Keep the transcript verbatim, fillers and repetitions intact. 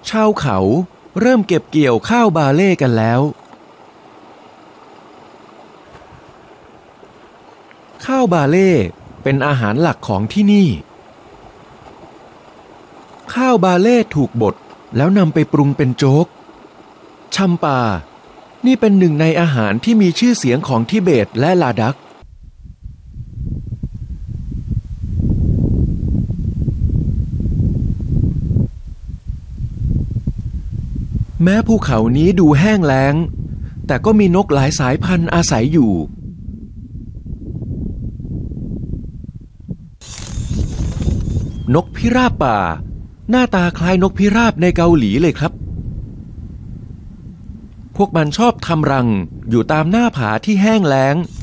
ชาวเขาเริ่มเก็บเกี่ยวข้าวบาเล่กันแล้วข้าวบาเล่เป็นอาหารหลักของที่นี่ข้าวบาเล่ถูกบดแล้วนำไปปรุงเป็นโจ๊กชัมปานี่เป็นหนึ่งในอาหารที่มีชื่อเสียงของทิเบตและลาดักแม้ภูเขานี้ดูแห้งแล้งแต่ก็มีนกหลายสายพันธุ์อาศัยอยู่นกพิราบป่าหน้าตาคล้ายนกพิราบในเกาหลีเลยครับพวกมันชอบทำรังอยู่ตามหน้าผาที่แห้งแล้ง